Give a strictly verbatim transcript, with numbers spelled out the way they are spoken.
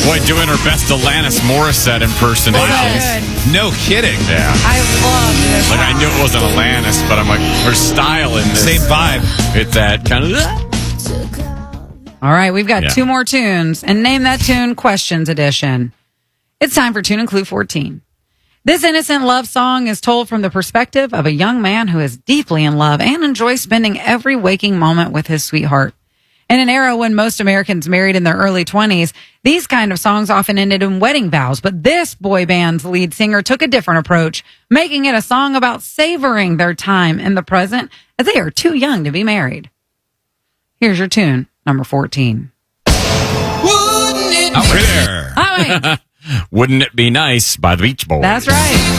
Boy, doing her best Alanis Morissette impersonations. No kidding. Yeah. I love this. Like, I knew it wasn't Alanis, but I'm like, her style in this. Same vibe. It's that kind of... All right, we've got Yeah. two more tunes, and Name That Tune Questions Edition. It's time for Tune and Clue fourteen. This innocent love song is told from the perspective of a young man who is deeply in love and enjoys spending every waking moment with his sweetheart. In an era when most Americans married in their early twenties, these kind of songs often ended in wedding vows, but this boy band's lead singer took a different approach, making it a song about savoring their time in the present as they are too young to be married. Here's your tune, number fourteen. Out there. All right. Wouldn't It Be Nice by the Beach Boys. That's right.